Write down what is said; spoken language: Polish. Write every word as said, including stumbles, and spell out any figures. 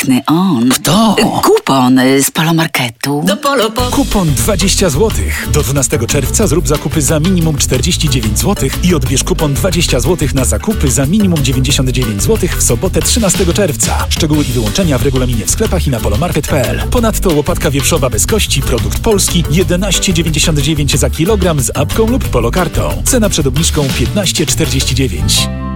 piękny on. Kto? Kupon z Polomarketu. Do Polo po... Kupon dwadzieścia złotych. Do dwunastego czerwca zrób zakupy za minimum czterdzieści dziewięć złotych i odbierz kupon dwadzieścia złotych na zakupy za minimum dziewięćdziesiąt dziewięć złotych w sobotę trzynastego czerwca. Szczegóły i wyłączenia w regulaminie w sklepach i na polomarket kropka p l. Ponadto łopatka wieprzowa bez kości, produkt polski, jedenaście dziewięćdziesiąt dziewięć za kilogram z apką lub polokartą. Cena przed obniżką piętnaście czterdzieści dziewięć.